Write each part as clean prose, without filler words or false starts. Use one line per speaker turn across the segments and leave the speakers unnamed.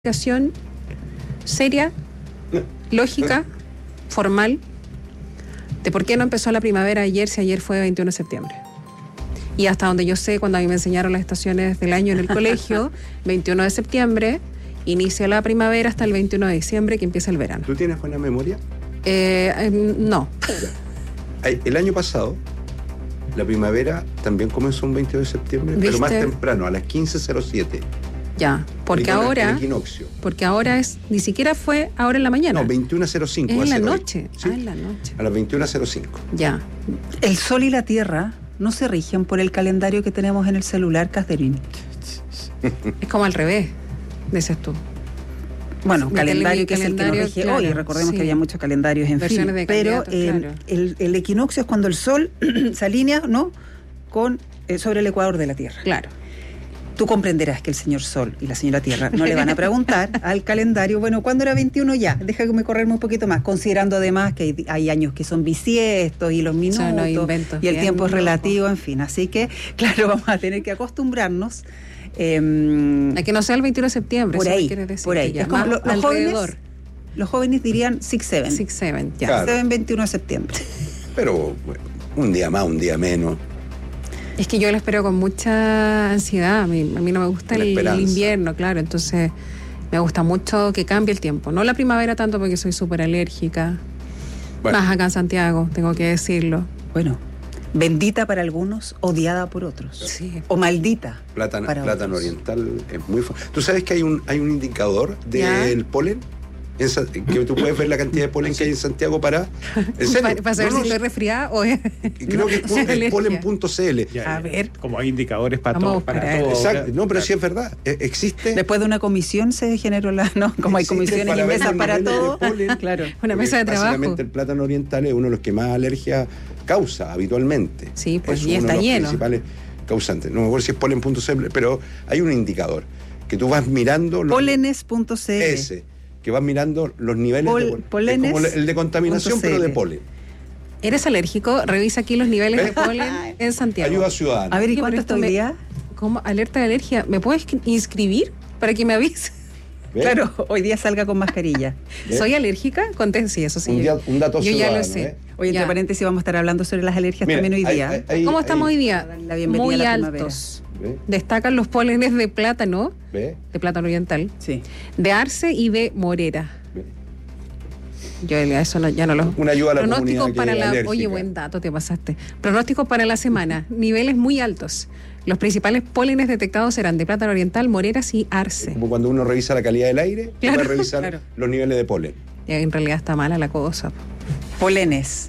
Explicación seria, lógica, formal, de por qué no empezó la primavera ayer si ayer fue 21 de septiembre. Y hasta donde yo sé, cuando a mí me enseñaron las estaciones del año en el colegio, 21 de septiembre, inicia la primavera hasta el 21 de diciembre, que empieza el verano.
¿Tú tienes buena memoria?
No.
El año pasado, la primavera también comenzó un 22 de septiembre,
¿Viste?
pero más temprano, a las 15:07.
Ya, porque ahora ni siquiera fue ahora en la mañana.
No, 21:05.
Es en la
hoy.
noche.
Sí,
en la noche.
a las 21:05.
Ya.
El Sol y la Tierra no se rigen por el calendario que tenemos en el celular, Catherine.
Es como al revés, dices tú.
Bueno,
Mi
calendario que es el que nos rige
claro,
hoy. Recordemos
sí.
que había muchos calendarios, en
Versiones
fin.
de
Pero
candidatos, claro.
el equinoccio es cuando el Sol se alinea, ¿no?, con sobre el ecuador de la Tierra.
Claro.
Tú comprenderás que el señor Sol y la señora Tierra no le van a preguntar al calendario, bueno, ¿cuándo era 21 ya? Déjame correrme un poquito más, considerando además que hay años que son bisiestos y los minutos
Son los inventos
y el
bien
tiempo es
locos.
relativo, en fin. Así que, claro, vamos a tener que acostumbrarnos.
A que no sea el 21 de septiembre,
Por
eso
ahí,
quiere decir.
por ahí.
que ya
Es como
más alrededor.
los jóvenes dirían 6-7.
6-7, ya.
Claro.
6-7, 21 de septiembre.
Pero bueno, un día más, un día menos.
Es que yo lo espero con mucha ansiedad. A mí no me gusta
Con
el
esperanza.
invierno, claro. Entonces me gusta mucho que cambie el tiempo. No la primavera tanto porque soy súper alérgica.
Bueno.
Más acá en Santiago, tengo que decirlo.
Bueno, bendita para algunos, odiada por otros.
Sí.
O maldita
Plátano
para otros.
oriental es muy fuerte. ¿Tú sabes que hay un indicador del polen? Que tú puedes ver la cantidad de polen que hay en Santiago para... ¿En serio?
Para saber
No,
si estoy resfriada o
creo que es
alergia.
polen.cl.
A ver.
Como hay indicadores para
Vamos
todo.
a
Para
esperar.
todo.
Exacto, no, pero sí es verdad. Existe...
Después de una comisión se generó la, ¿no? Como hay
existe
comisiones y
ver
mesas
los
para
niveles de
todo.
polen.
Claro.
Una mesa de trabajo.
Básicamente el plátano oriental es uno de los que más alergia causa habitualmente.
Sí, pues,
es
y
uno
está
de los
lleno.
principales causantes. No me acuerdo si es polen.cl, pero hay un indicador que tú vas mirando...
Polenes.cl.
Ese, que vas mirando los niveles de polen.
Polenes
Es como el de contaminación,
punto
pero de
CL.
polen.
¿Eres alérgico? Revisa aquí los niveles de polen en Santiago.
Ayuda ciudadana.
A ver, ¿y
Oye,
cuánto
pero
está
esto
hoy día?
¿Cómo? Alerta de alergia. ¿Me puedes inscribir para que me avise?
¿Ves?
Claro, hoy día salga con mascarilla.
¿Ves?
¿Soy alérgica? Sí, eso sí.
Un dato
yo ya
ciudadano.
lo sé.
Oye, entre
Ya.
paréntesis, vamos a estar hablando sobre las alergias
Mira,
también hoy día.
¿Cómo estamos hoy día?
La bienvenida
Muy
a la primavera.
altos.
¿Ve?
Destacan los pólenes de plátano,
¿Ve?
de plátano oriental,
Sí.
de arce y de morera.
¿Ve?
Yo a eso ya no lo...
Una ayuda a la
Pronósticos
comunidad
para
que es
la...
alérgica.
Oye, buen dato, te pasaste. Pronósticos para la semana. Niveles muy altos. Los principales pólenes detectados serán de plátano oriental, moreras y arce.
Como cuando uno revisa la calidad del aire,
Claro,
puede revisar
claro.
los niveles de polen.
En realidad está mala la cosa.
Pólenes.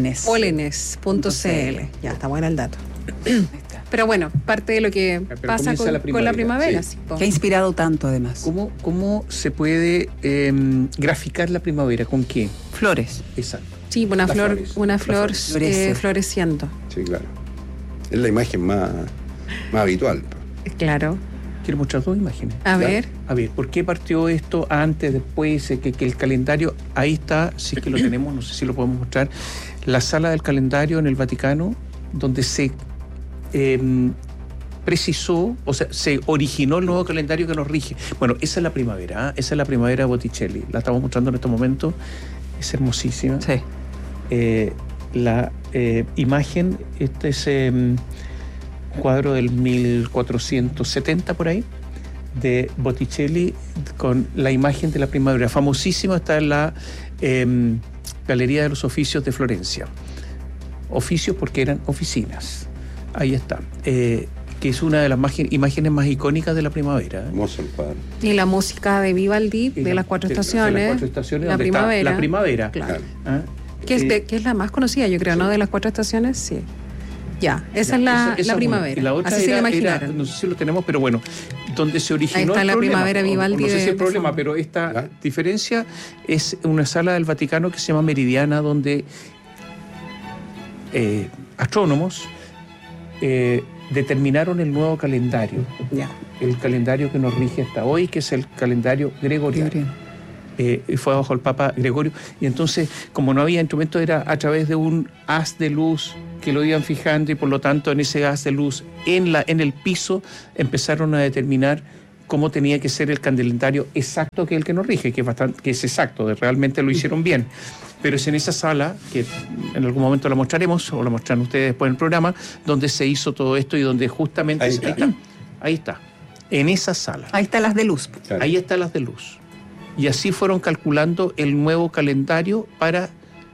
Pólenes.cl. Ya, está bueno el dato. Pero bueno, parte de lo que
Pero
pasa
comienza
con
la
la
primavera,
primavera.
sí.
Sí, po.
Que ha inspirado tanto, además.
¿Cómo se puede graficar la primavera? ¿Con qué?
Flores.
Exacto.
Sí, una
Las
flor,
flores.
una
Las
flor
flores.
Florece.
floreciendo.
Sí, claro. Es la imagen más habitual.
Claro.
Quiero mostrar dos imágenes.
A ver.
A ver, ¿por qué partió esto antes, después? Que el calendario, ahí está, si es que lo tenemos, no sé si lo podemos mostrar, la sala del calendario en el Vaticano, donde se precisó, o sea, se originó el nuevo calendario que nos rige. Bueno, esa es la primavera, ¿eh? Esa es la primavera de Botticelli. La estamos mostrando en este momento, es hermosísima.
Sí.
La imagen, este es cuadro del 1470 por ahí, de Botticelli con la imagen de la primavera. Famosísima, está en la Galería de los Oficios de Florencia. Oficios porque eran oficinas. Ahí está. Que es una de las imágenes más icónicas de la primavera.
Hermoso el cuadro.
Y la música de Vivaldi, de las cuatro estaciones.
De las cuatro estaciones,
la
donde está
primavera.
la primavera.
Claro.
¿Ah?
Que es la más conocida, yo creo, ¿no? De las cuatro estaciones, sí. Ya, esa es la
Esa
primavera.
Y la otra
así se la imaginaron.
no sé si lo tenemos, pero bueno, donde se originó
Ahí está
el
la
problema.
primavera Vivaldi
No sé si
de
el problema,
fondo.
pero esta
¿Ya?
diferencia es una sala del Vaticano que se llama Meridiana, donde astrónomos determinaron el nuevo calendario.
Ya.
El calendario que nos rige hasta hoy, que es el calendario gregoriano. Fue bajo el Papa Gregorio, y entonces, como no había instrumento, era a través de un haz de luz que lo iban fijando, y por lo tanto en ese haz de luz en el piso empezaron a determinar cómo tenía que ser el calendario exacto que es el que nos rige, que es exacto, realmente lo hicieron bien. Pero es en esa sala, que en algún momento la mostraremos, o la mostrarán ustedes después en el programa, donde se hizo todo esto y donde justamente... Ahí está. En esa sala.
Ahí están las de luz.
Claro.
Ahí están las de luz. Y así fueron calculando el nuevo calendario para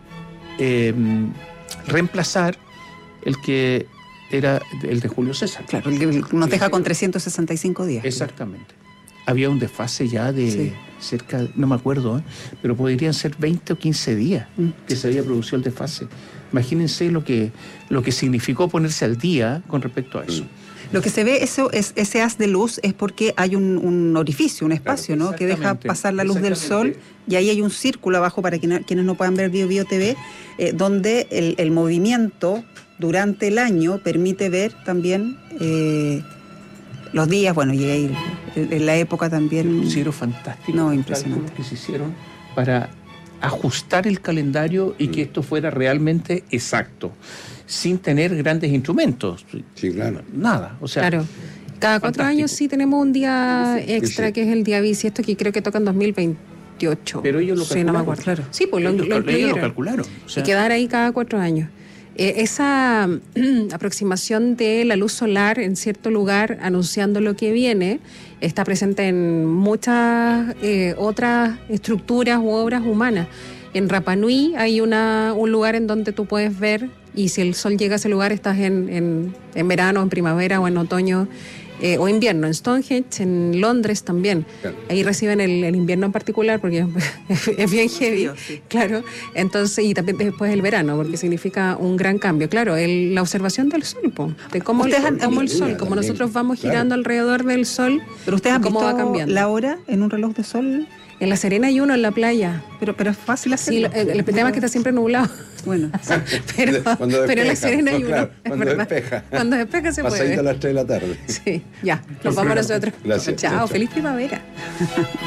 reemplazar el que era el de Julio César.
Claro, el que nos deja con 365 días.
Exactamente. Había un desfase ya de cerca, no me acuerdo, pero podrían ser 20 o 15 días que se había producido el desfase. Imagínense lo que significó ponerse al día con respecto a eso.
Lo que se ve, ese haz de luz es porque hay un orificio, un espacio,
Claro,
¿no? Que deja pasar la luz del sol, y ahí hay un círculo abajo para quienes no puedan ver Bio TV, donde el movimiento durante el año permite ver también los días, bueno, y ahí en la época también...
Un ciclo fantástico.
No, impresionante.
Que se hicieron para ajustar el calendario y que esto fuera realmente exacto, sin tener grandes instrumentos.
Sí, claro.
Nada, o sea...
Claro. Cada 4 años sí tenemos un día extra, que es el día bisiesto, que creo que toca en 2028.
Pero ellos lo
calcularon. Sí, no me acuerdo.
Claro.
Sí, pues lo
ellos lo
incluyeron.
calcularon. O sea,
Y quedar ahí cada 4 años. Esa aproximación de la luz solar en cierto lugar anunciando lo que viene está presente en muchas otras estructuras u obras humanas. En Rapa Nui hay un lugar en donde tú puedes ver, y si el sol llega a ese lugar estás en verano, en primavera o en otoño o invierno. En Stonehenge, en Londres también. Claro. Ahí reciben el invierno en particular porque es bien heavy. Sí. Claro. Entonces, y también después el verano, porque significa un gran cambio. Claro, la observación del sol, de cómo el sol, como nosotros vamos girando alrededor del sol.
Pero ustedes han
cómo
visto
va cambiando
la hora en un reloj de sol.
En La Serena hay uno en la playa.
Pero es fácil hacerlo.
Sí, el tema es que está siempre nublado.
Bueno,
pero en La Serena hay uno.
Claro, cuando despeja.
Cuando despeja se puede.
Pasadito a las 3 de la tarde.
Sí, ya. Nos vamos nosotros.
Gracias.
Chao, feliz primavera.